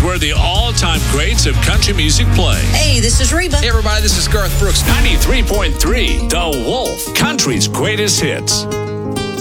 where the all-time greats of country music play. Hey, this is Reba. Hey, everybody, this is Garth Brooks. 93.3 The Wolf, country's greatest hits.